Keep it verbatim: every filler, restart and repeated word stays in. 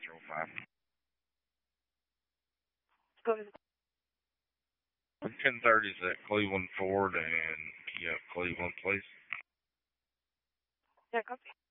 zero five. Go to the ten thirty is at Cleveland Ford and, yeah, Cleveland, please. yeah, copy.